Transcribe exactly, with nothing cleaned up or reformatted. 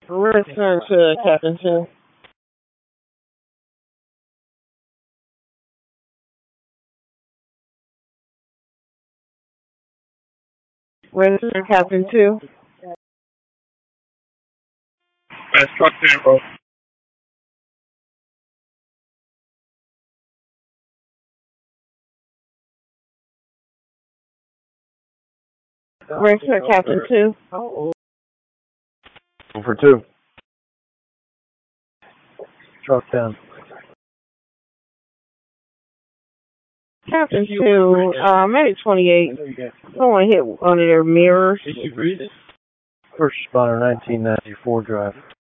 Return to Captain two. Return Captain two. That's truck zero. Return Captain two. For two. Truck ten. Captain two, uh, maybe twenty-eight. Someone hit one of their mirrors. First responder nineteen ninety-four drive.